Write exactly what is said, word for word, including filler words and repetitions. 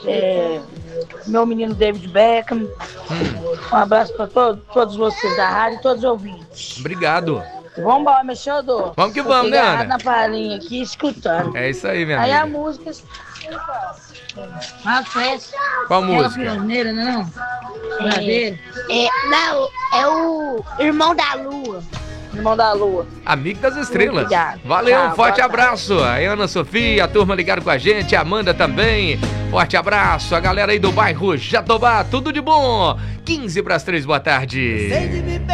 é, meu menino David Beckham. Hum. Um abraço para todo, todos vocês da rádio e todos os ouvintes. Obrigado. Vamos embora, mexedor. Vamos que vamos, né, Ana? Na palhinha aqui, escutando. É isso aí, minha aí amiga. Aí a música... Uma festa. Qual música? Pioneira, não? É, é, não, é o Irmão da Lua. Irmão da Lua. Amigo das Estrelas. Obrigado. Valeu, Tchau, um forte boa abraço. A Ana Sofia, a turma ligada com a gente, a Amanda também. Forte abraço. A galera aí do bairro Jatobá, tudo de bom. quinze para as três, boa tarde.